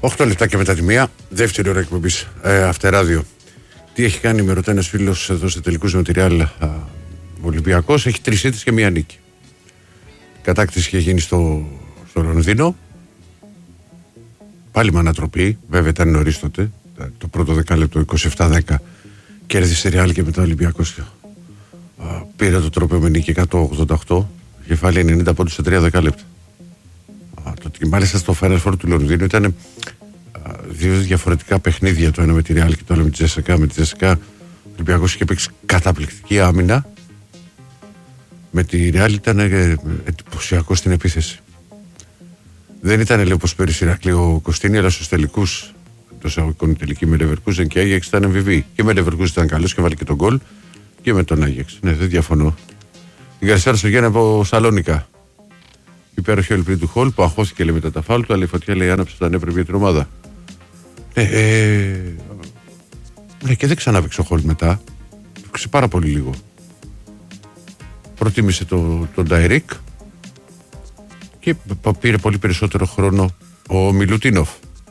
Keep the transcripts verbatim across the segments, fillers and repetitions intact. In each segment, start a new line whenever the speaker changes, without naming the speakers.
οκτώ λεπτά και μετά τη μία, δεύτερη ώρα εκπομπής ε, Αυτεράδιο. Τι έχει κάνει, με ρωτάει ένας φίλος εδώ σε τελικούς με τη Ρεάλ Ολυμπιακός. Έχει τρεις ήττες και μία νίκη. Κατάκτηση είχε γίνει στο, στο Λονδίνο. Πάλι με ανατροπή, βέβαια ήταν νωρίς τότε. Το πρώτο δεκάλεπτο είκοσι επτά δέκα κέρδισε η Ρεάλ και μετά ο Ολυμπιακός α, πήρε το τρόπαιο με νίκη εκατόν ογδόντα οκτώ. Κεφάλι ενενήντα πόντους σε τρία δεκάλεπτα. Α, το, και μάλιστα στο Final Four του Λονδίνου ήταν α, δύο διαφορετικά παιχνίδια. Το ένα με τη Ρεάλ και το άλλο με τη Τζέσσεκα. Με τη Τζέσσεκα ο Ολυμπιακός είχε παίξει καταπληκτική άμυνα. Με τη Ρεάλ ήταν ε, εντυπωσιακό στην επίθεση. Δεν ήταν, λέει, όπως πέρυσι Ηρακλή ο Κωστίνη, αλλά στους τελικούς, το εισαγωγικών τελική με Leverkusen και Άγιαξ ήταν εμ βι πι. Και με Leverkusen ήταν καλός και βάλει και τον γκολ. Και με τον Άγιαξ. Ναι, δεν διαφωνώ. Την καλησπέρα στο Γιάννη από Σαλόνικα. Υπέροχη ολυμπρή του Χολ που αγχώθηκε, λέει, μετά τα φάουλ του, αλλά η φωτιά, λέει, άναψε όταν έπρεπε για την ομάδα. Ε, ε, ναι, και δεν ξανάβηξε ο Χολ μετά. Έπαιξε πάρα πολύ λίγο. Προτίμησε τον το Νταϊρίκ και πήρε πολύ περισσότερο χρόνο ο Μιλουτίνοφ.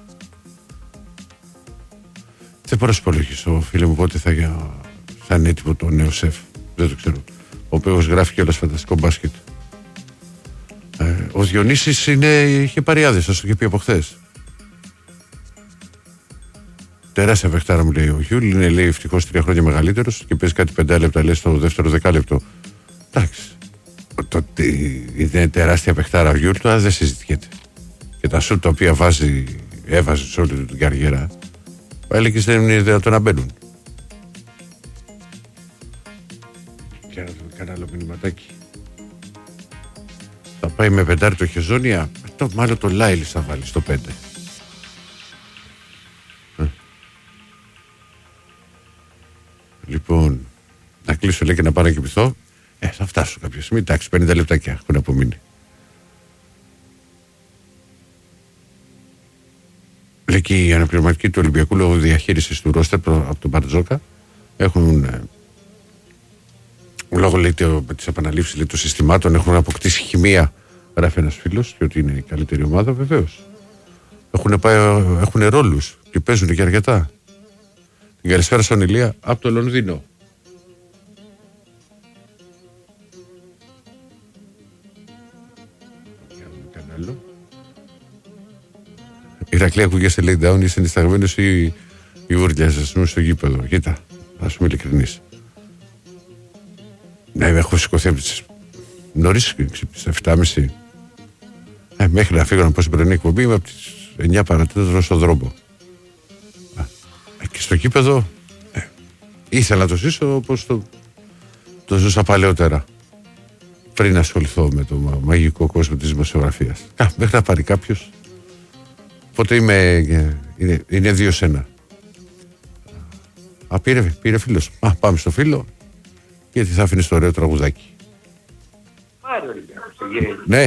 Δεν μπορώ να σου υπολογίσω, φίλε μου, πότε θα, θα είναι έτοιμο το νέο σεφ. Δεν το ξέρω. Ο οποίος γράφει κιόλας φανταστικό μπάσκετ. Ε, ο Διονύσης είναι, είχε πάρει άδειες, σας το είχε πει από χθες. Τεράστια παιχτάρα, μου λέει ο Γιούλ. Είναι, λέει, ευτυχώς τρία χρόνια μεγαλύτερος και παίζει κάτι πεντά λεπτά, λέει, στο δεύτερο δεκάλεπτο. Εντάξει. Το ότι είναι τεράστια παιχτάρα ο Γιούλ, τώρα δεν συζητιέται. Και τα σουτ τα οποία βάζει, έβαζε σε όλη την καριέρα, έλεγες δεν είναι δυνατόν να μπαίνουν. Και να δούμε κανένα άλλο μηνυματάκι. Θα πάει με πεντάρι το Χεζόνια. Το, μάλλον το Λάιλ θα βάλει στο πέντε. Ε. Λοιπόν, να κλείσω, λέει, και να πάρω και πειθώ. Ε, θα φτάσω κάποια στιγμή. Εντάξει, πενήντα λεπτάκια έχουν απομείνει. Λέει και οι αναπληρωματικοί του Ολυμπιακού λόγω διαχείρισης του ρόστερ από τον Μπαρτζόκα έχουν, ε, λόγω, λέει, της επαναλήψης, λέει, των συστημάτων, έχουν αποκτήσει χημεία, γράφει ένας φίλος, και ότι είναι η καλύτερη ομάδα, βεβαίως. Έχουν, πάει, έχουν ρόλους και παίζουν και αρκετά. Την καλησπέρα στον Ηλία από το Λονδίνο. Η Ηρακλή ακούγεσαι, λέει, down, είσαι ενισταγμένος ή η ούρλιας, ας πούμε, στο γήπεδο. Κοίτα, ας πούμε ειλικρινής. Ναι, έχω σηκωθεί από τις νωρίς, στις εφτά και μισή. Ε, μέχρι να φύγω να πω στην πρωινή εκπομπή, είμαι από τις εννιά παρατέταρτο στον δρόμο. Ε, και στο γήπεδο, ε, ήθελα να το ζήσω όπως το, το ζούσα παλαιότερα. Πριν ασχοληθώ με το μα, μαγικό κόσμο της δημοσιογραφίας. Α, μέχρι να πάρει κάποιος. Οπότε είμαι, είναι, είναι δύο σένα. Α, πήρε, πήρε φίλος. Α, πάμε στο φίλο. Γιατί θα αφήνεις το ωραίο τραγουδάκι. Ναι.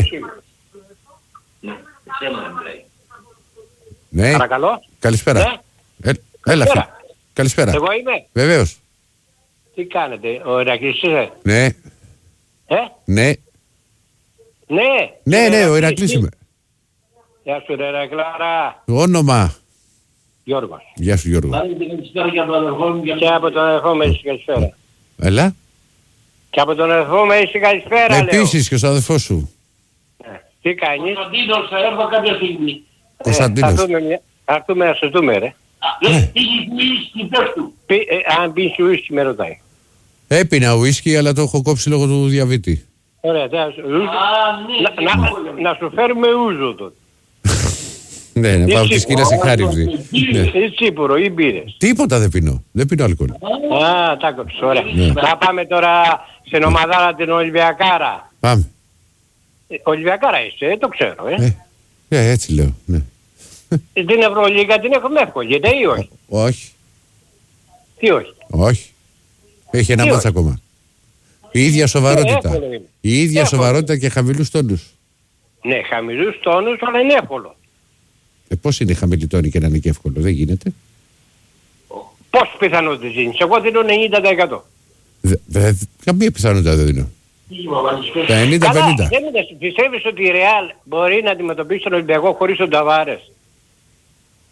Ναι.
Παρακαλώ.
Καλησπέρα.
Ναι.
Ε, έλα, φίλε. Καλησπέρα.
Εγώ είμαι.
Βεβαίως.
Τι κάνετε, ο Ηρακλής είσαι?
Ναι.
Ε?
Ναι.
Ναι.
Ναι, ναι, ο Ηρακλής είμαι.
Γεια σου, ρε Ηρακλάρα.
Όνομα.
Γιώργος.
Γεια σου, Γιώργο.
Και από τον αδερφό μου είσαι καλησπέρα.
Έλα.
Και από τον αδερφό μου είσαι καλησπέρα, λέω.
Επίσης και ο αδερφός σου.
Ε, τι κάνεις?
Κωνσταντίνος, θα έρθω κάποια στιγμή.
Κωνσταντίνος.
Ε, θα έρθουμε μια- θα έρθουμε να σε δούμε, ρε.
Δεν πήγες ουίσκι, πες του.
Πι- ε, αν πεις ουίσκι με ρωτάει.
Έπινα ουίσκι, αλλά το έχω κόψει λόγω του διαβήτη.
Ωραία, θα σου-
Α, ναι,
να, να, να σου φέρουμε ούζο τότε.
Ναι, να πάω
Εσύ,
τη σκύρα σε χάριβδη. Ναι.
Ή τσίπουρο ή μπύρες.
Τίποτα δεν πίνω. Δεν πίνω αλκοόλ.
Α, τα κόψεις, ωραία.
Ναι.
Να πάμε τώρα στην ομαδάρα την Ολυμπιακάρα.
Πάμε.
Ε, Ολυμπιακάρα είσαι, ε, το ξέρω, ε.
Ε, ε, έτσι λέω. Ναι.
Ε, Την Ευρωλίγα την έχουμε εύκολη, ναι ή όχι?
Όχι.
Τι όχι?
Όχι. Έχει ένα
Τι
μάτς
όχι?
ακόμα. Η ίδια σοβαρότητα.
εύκολο είναι.
Η ίδια
Εύκολο.
σοβαρότητα και χαμηλούς τόνους.
Ναι, χαμηλούς τόνους, αλλά είναι εύκολο.
Ε, πώς είναι χαμηλή τόνη και να είναι και εύκολο. Δεν γίνεται.
Πώς πιθανότητες δίνεις? Εγώ δίνω ενενήντα τοις εκατό.
Δε, δε, καμία πιθανότητα δεν δίνω. Τα ενενήντα
Καλά,
πενήντα.
δεν είναι. Πιστεύεις ότι η Ρεάλ μπορεί να αντιμετωπίσει τον Ολυμπιακό χωρίς τον Ταβάρες?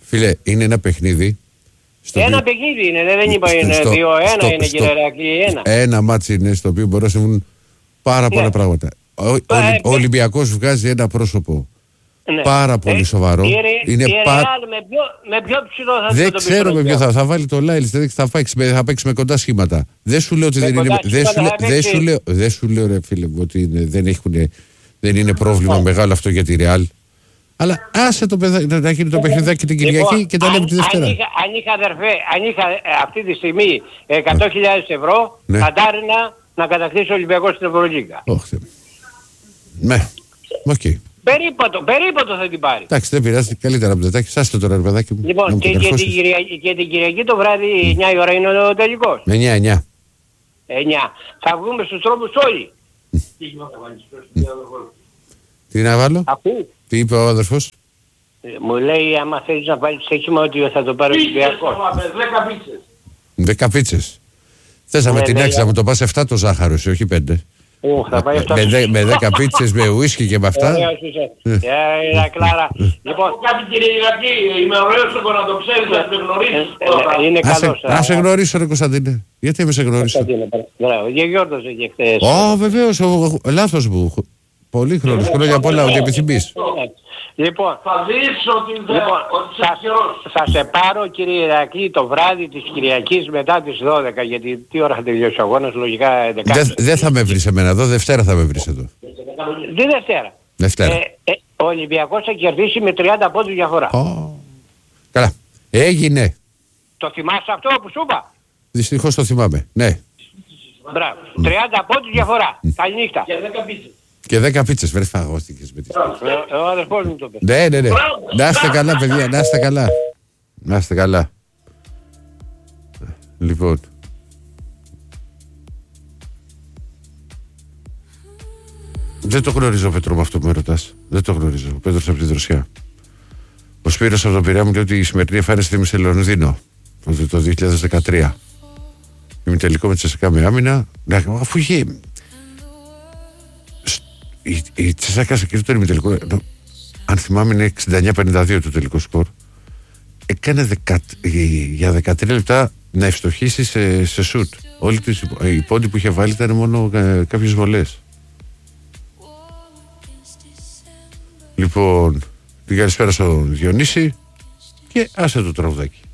Φίλε, είναι ένα παιχνίδι.
Στο ένα οποίο... παιχνίδι είναι, δεν είπα είναι δύο ένα, είναι κύριε Ηρακλή, ένα.
Ένα μάτσι είναι στο οποίο μπορεί να συμβούν πάρα πολλά ναι. πράγματα. Ο, ο, ε, ο Ολυμπιακός βγάζει ένα πρόσωπο ναι. πάρα πολύ ε, σοβαρό. Η, είναι
η
πα...
με, ποιο, με ποιο ψηλό θα
δεν
το
ξέρω με ποιο θα, θα βάλει το Λάιλς, θα, θα παίξει με κοντά σχήματα. Δεν σου λέω ότι δεν είναι. Δεν σου, δεν, σου λέω, δεν σου λέω ρε φίλε ότι είναι, δεν, έχουν, δεν είναι πρόβλημα oh. μεγάλο αυτό για τη Ρεάλ. Αλλά άσε το παιδάκι να γίνει το παιχνιδάκι την Κυριακή λοιπόν, και τα λέμε τη Δευτέρα.
Αν είχα, αν είχα αδερφέ, αν είχα αυτή τη στιγμή εκατό χιλιάδες ευρώ, ναι. θα τάρινα να κατακτήσει ο Ολυμπιακός στην Ευρωλίγκα.
Όχι. Ναι, οκ. Okay.
Περίπατο, περίπατο θα την πάρει.
Εντάξει, δεν πειράζει, καλύτερα από το τετάκι. Σάστε τώρα, ρε παιδάκι μου.
Λοιπόν, και, και, την Κυριακή, και την Κυριακή το βράδυ, mm. εννιά η ώρα είναι ο τελικός.
εννιά, εννιά.
εννιά. Θα βγούμε στους τρόπους όλοι.
Τι να βάλω,
Αφού.
Τι είπε ο αδερφός.
Μου λέει, άμα θέλεις να βάλεις στοίχημα ότι θα το πάρει ο Ολυμπιακός.
Δέκα πίτσες.
Δέκα πίτσες. Θες να με την έξι, να μου το πας εφτά το ζάχαρο, όχι πέντε.
Θα πάει αυτά.
Με δέκα πίτσες, με ουίσκι και με αυτά.
Ωραία, Κλάρα.
Λοιπόν, κάτι κύριε Ηρακλή, είμαι ωραίος εγώ να το ξέρεις, να σε γνωρίσεις.
Είναι καλός.
Να σε γνωρίσω ρε Κωνσταντίνε. Γιατί με σε γνωρίσω.
Μπράβο, για γιόρταζε και χθες.
Ω, βεβαίως, λάθος μου. Πολύ χρόνος, χρόνια πολλά, ό,τι επιθυμείς.
Λοιπόν,
θα δεις ότι
λοιπόν, θα, θα σε πάρω κύριε Ηρακλή το βράδυ της Κυριακής μετά τις δώδεκα, γιατί τι ώρα θα τελειώσει ο αγώνας, λογικά έντεκα. Δεν
δε θα με βρεις εμένα εδώ, Δευτέρα θα με βρεις εδώ.
Τι Δευτέρα.
Δευτέρα.
Ε, ε, ο Ολυμπιακός θα κερδίσει με τριάντα πόντους διαφορά.
Oh. Καλά. Έγινε.
Το θυμάσαι αυτό που σου είπα.
Δυστυχώς το θυμάμαι, ναι.
Μπράβο. τριάντα πόντους διαφορά. Καληνύχτα.
Και δέκα πίτσες, βρε φαγώστηκες με τις πίτσες.
Ο αδερφός μου το πει.
Ναι, ναι, ναι. Να είστε καλά, παιδιά, να είστε καλά. Να είστε καλά. Λοιπόν. Δεν το γνωρίζω, Πέτρο, με αυτό που με ρωτάς. Δεν το γνωρίζω. Ο Πέτρος από τη Δροσιά. Ο Σπύρος από τον Πειραιά μου λέει ότι η σημερινή εμφάνιση θυμίζει σε Λονδίνο το δύο χιλιάδες δεκατρία. Ημιτελικό με τη Τσεσεκά με άμυνα. Αφού είχε... Η, η Τσεσάκα σε εκείνο το ημιτελικό, αν θυμάμαι είναι εξήντα εννιά πενήντα δύο το τελικό σκορ, έκανε δεκα, για δεκατρία λεπτά να ευστοχίσει σε, σε σουτ. Όλοι τους, οι πόντοι που είχε βάλει ήταν μόνο ε, κάποιες βολές. Λοιπόν, την καλησπέρα στον Διονύση και άσε το τραγουδάκι.